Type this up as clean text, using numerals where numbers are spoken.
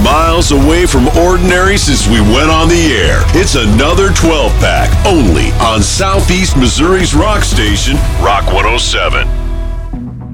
miles away from ordinary since we went on the air. It's another 12-pack only on Southeast Missouri's rock station, Rock 107.